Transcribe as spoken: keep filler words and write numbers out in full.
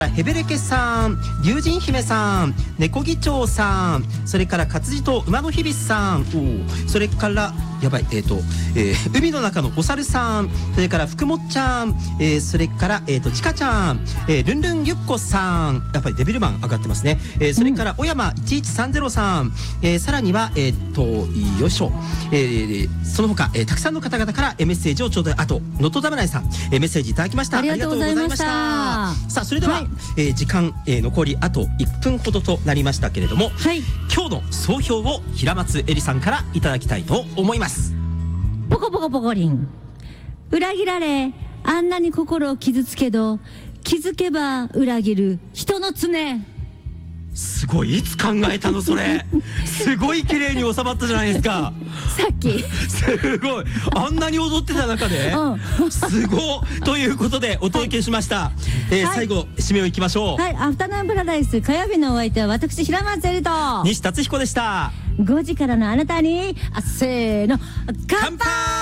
ヘベレケさん、龍神姫さん、猫議長さん、それから活字と馬の日々さん、おそれからやばい、えーとえー、海の中のお猿さん、それから福もっちゃん、えー、それから、えーとちかちゃん、えー、ルンルンゆっこさん、やっぱりデビルマン上がってますね、えー、それから小山いちいちさんぜろさん、えー、さらにはえーとよいしょ、えー、その他、えー、たくさんの方々からメッセージをちょうだい、あと能登だむらいさん、えー、メッセージいただきました。 ありがとうございました。 さあそれでは、はい、えー、時間、えー、残りあといっぷんほどとなりましたけれども、はい、今日の総評を平松絵里さんからいただきたいと思います。 ポコポコポコリン。裏切られあんなに心を傷つけど気づけば裏切る人の常。 すごい、いつ考えたのそれ。すごい綺麗に収まったじゃないですか。 さっきすごい、あんなに踊ってた中で、うん、すごいということでお届けしました、はい、えーはい、最後締めをいきましょう。 はい、アフタヌーンパラダイス火曜日のお相手は私平松絵里と西達彦でした。 ごじからのあなたに、あせーの、乾杯。